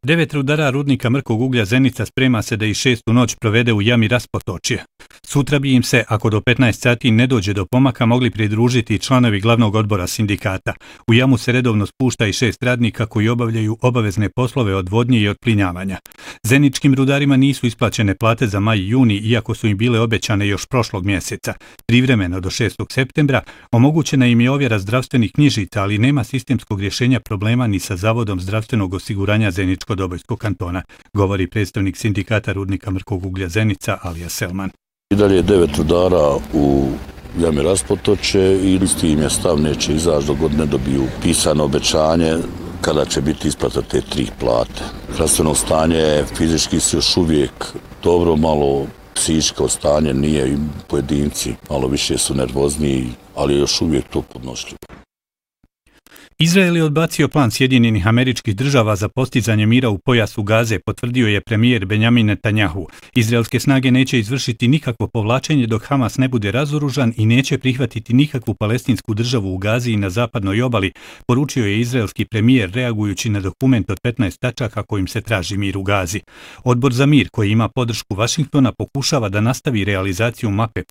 9 rudara rudnika mrkog uglja Zenica sprema se da i 6. noć provede u jami Raspotočje. Sutra bi im se, ako do 15 sati ne dođe do pomaka, mogli pridružiti članovi glavnog odbora sindikata. U jamu se redovno spušta i 6 radnika koji obavljaju obavezne poslove odvodnje i otplinjavanja. Zeničkim rudarima nisu isplaćene plate za maj i juni, iako su im bile obećane još prošlog mjeseca. Privremeno do 6. septembra omogućena im je ovjera zdravstvenih knjižica, ali nema sistemskog rješenja problema ni sa Zavodom zdravstvenog osiguranja Zeničko-Dobojskog kantona, govori predstavnik sindikata rudnika mrkog uglja Zenica, Alija Selman. I dalje je 9 rudara u jami Raspotočje i isti im je stav, neće izaći dok god ne dobiju pisano obećanje kada će biti isplata te 3 plate. Zdravstveno stanje fizički se još uvijek dobro, malo psihičko stanje nije, i pojedinci malo više su nervozniji, ali još uvijek to podnošljivo. Izrael je odbacio plan Sjedinjenih Američkih Država za postizanje mira u pojasu Gaze, potvrdio je premijer Benjamin Netanjahu. Izraelske snage neće izvršiti nikakvo povlačenje dok Hamas ne bude razoružan i neće prihvatiti nikakvu palestinsku državu u Gazi i na zapadnoj obali, poručio je izraelski premijer reagujući na dokument od 15 tačaka kojim se traži mir u Gazi. Odbor za mir, koji ima podršku Vašingtona, pokušava da nastavi realizaciju mape